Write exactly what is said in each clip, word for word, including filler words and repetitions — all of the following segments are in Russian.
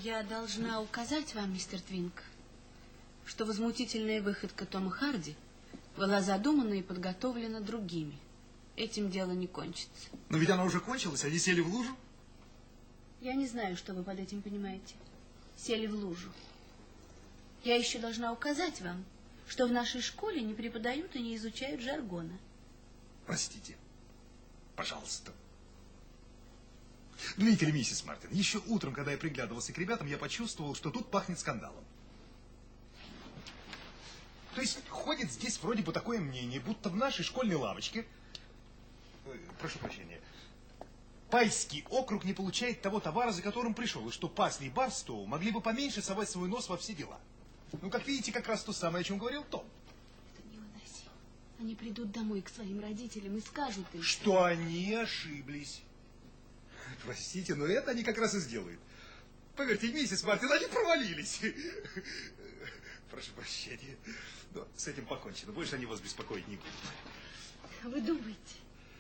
Я должна указать вам, мистер Твинк, что возмутительная выходка Тома Харди была задумана и подготовлена другими. Этим дело не кончится. Но ведь она уже кончилась, они сели в лужу. Я не знаю, что вы под этим понимаете. Сели в лужу. Я еще должна указать вам, что в нашей школе не преподают и не изучают жаргона. Простите. Пожалуйста. Ну, видите ли, миссис Мартин, еще утром, когда я приглядывался к ребятам, я почувствовал, что тут пахнет скандалом. То есть ходит здесь вроде бы такое мнение, будто в нашей школьной лавочке, э, прошу прощения, Пайский округ не получает того товара, за которым пришел, и что Пасли и Барстоу могли бы поменьше совать свой нос во все дела. Ну, как видите, как раз то самое, о чем говорил Том. Это невыносимо. Они придут домой к своим родителям и скажут им, что они ошиблись. Простите, но это они как раз и сделают. Поверьте, миссис Мартин, они провалились. Прошу прощения. Но с этим покончено. Больше они вас беспокоить не будут. Вы думаете?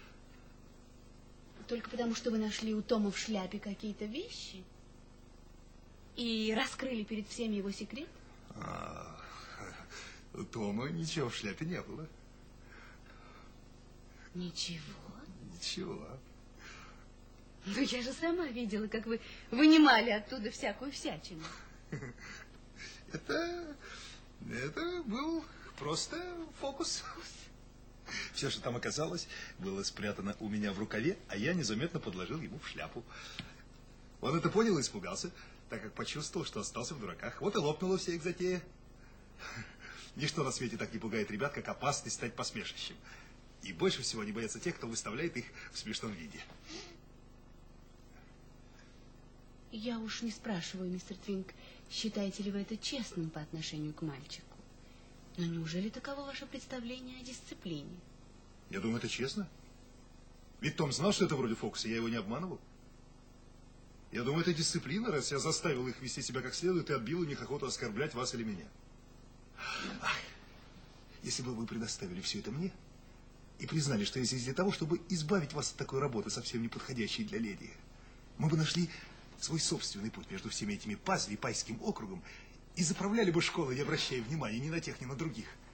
Только потому, что вы нашли у Тома в шляпе какие-то вещи и раскрыли перед всеми его секрет? А, у Тома ничего в шляпе не было. Ничего? Ничего. Ну, я же сама видела, как вы вынимали оттуда всякую всячину. Это, это был просто фокус. Все, что там оказалось, было спрятано у меня в рукаве, а я незаметно подложил ему в шляпу. Он это понял и испугался, так как почувствовал, что остался в дураках. Вот и лопнула вся их затея. Ничто на свете так не пугает ребят, как опасность стать посмешищем. И больше всего они боятся тех, кто выставляет их в смешном виде. Я уж не спрашиваю, мистер Твинк, считаете ли вы это честным по отношению к мальчику? Но неужели таково ваше представление о дисциплине? Я думаю, это честно. Ведь Том знал, что это вроде фокуса, я его не обманывал. Я думаю, это дисциплина, раз я заставил их вести себя как следует и отбил у них охоту оскорблять вас или меня. Ах, если бы вы предоставили все это мне и признали, что я здесь для того, чтобы избавить вас от такой работы, совсем не подходящей для леди, мы бы нашли свой собственный путь между всеми этими Пазли и Пайским округом и заправляли бы школой, не обращая внимания ни на тех, ни на других.